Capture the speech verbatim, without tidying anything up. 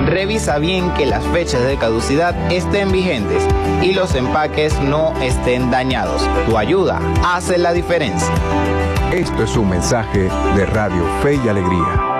Revisa bien que las fechas de caducidad estén vigentes y los empaques no estén dañados. Tu ayuda hace la diferencia. Esto es un mensaje de Radio Fe y Alegría.